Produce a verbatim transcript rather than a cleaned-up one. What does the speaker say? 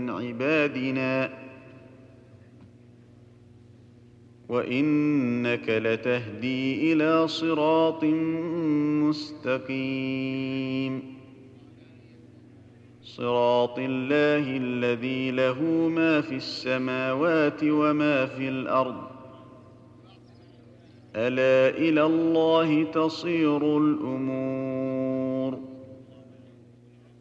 من عبادنا وإنك لتهدي إلى صراط مستقيم صراط الله الذي له ما في السماوات وما في الأرض ألا إلى الله تصير الأمور